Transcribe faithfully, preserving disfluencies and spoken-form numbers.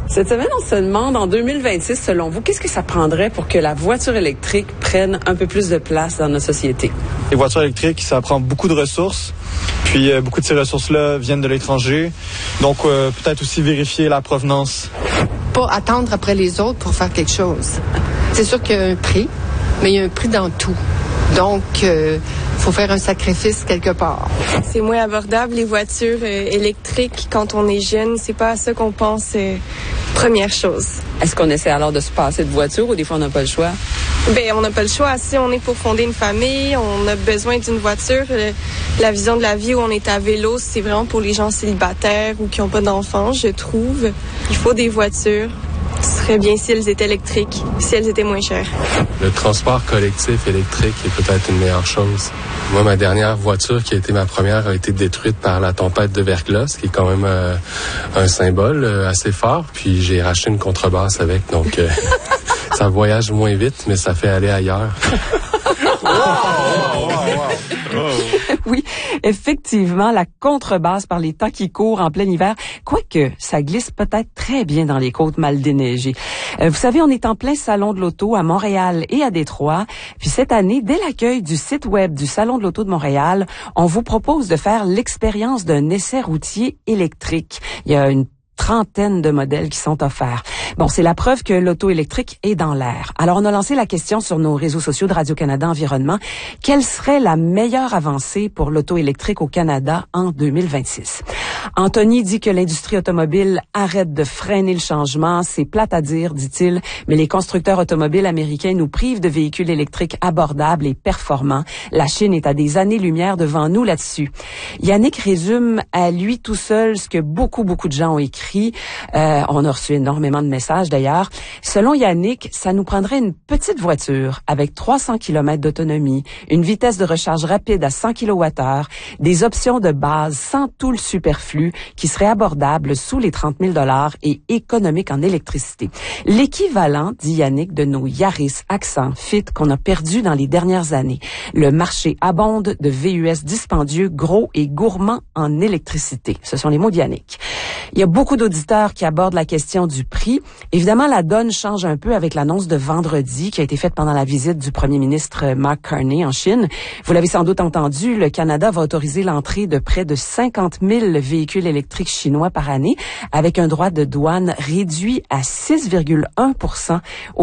Cette semaine, on se demande, en deux mille vingt-six, selon vous, qu'est-ce que ça prendrait pour que la voiture électrique prenne un peu plus de place dans notre société? Les voitures électriques, ça prend beaucoup de ressources. Puis euh, beaucoup de ces ressources-là viennent de l'étranger. Donc, euh, peut-être aussi vérifier la provenance. Pas attendre après les autres pour faire quelque chose. C'est sûr qu'il y a un prix, mais il y a un prix dans tout. Donc, il euh, faut faire un sacrifice quelque part. C'est moins abordable, les voitures euh, électriques. Quand on est jeune, c'est pas à ça qu'on pense euh, première chose. Est-ce qu'on essaie alors de se passer de voiture ou des fois on n'a pas le choix? Ben, on n'a pas le choix. Si on est pour fonder une famille, on a besoin d'une voiture. Euh, la vision de la vie où on est à vélo, c'est vraiment pour les gens célibataires ou qui n'ont pas d'enfants, je trouve. Il faut des voitures. Ce serait bien si elles étaient électriques, si elles étaient moins chères. Le transport collectif électrique est peut-être une meilleure chose. Moi, ma dernière voiture, qui a été ma première, a été détruite par la tempête de verglas, qui est quand même euh, un symbole euh, assez fort. Puis j'ai racheté une contrebasse avec, donc euh, ça voyage moins vite, mais ça fait aller ailleurs. Oui, effectivement, la contrebasse par les temps qui courent en plein hiver, quoique ça glisse peut-être très bien dans les côtes mal déneigées. Euh, vous savez, on est en plein salon de l'auto à Montréal et à Détroit. Puis cette année, dès l'accueil du site web du Salon de l'auto de Montréal, on vous propose de faire l'expérience d'un essai routier électrique. Il y a une trentaine de modèles qui sont offerts. Bon, c'est la preuve que l'auto électrique est dans l'air. Alors, on a lancé la question sur nos réseaux sociaux de Radio-Canada Environnement. Quelle serait la meilleure avancée pour l'auto électrique au Canada en deux mille vingt-six? Anthony dit que l'industrie automobile arrête de freiner le changement. C'est plate à dire, dit-il, mais les constructeurs automobiles américains nous privent de véhicules électriques abordables et performants. La Chine est à des années-lumière devant nous là-dessus. Yannick résume à lui tout seul ce que beaucoup, beaucoup de gens ont écrit. Euh, on a reçu énormément de messages d'ailleurs. Selon Yannick, ça nous prendrait une petite voiture avec trois cents kilomètres d'autonomie, une vitesse de recharge rapide à cent kilowattheures, des options de base sans tout le superflu qui serait abordable sous les trente mille dollars et économique en électricité. L'équivalent, dit Yannick, de nos Yaris, Accent, Fit qu'on a perdu dans les dernières années. Le marché abonde de V U S dispendieux, gros et gourmands en électricité. Ce sont les mots de Yannick. Il y a beaucoup d'auditeurs qui abordent la question du prix. Évidemment, la donne change un peu avec l'annonce de vendredi qui a été faite pendant la visite du premier ministre Mark Carney en Chine. Vous l'avez sans doute entendu, le Canada va autoriser l'entrée de près de cinquante mille véhicules électriques chinois par année avec un droit de douane réduit à six virgule un pour cent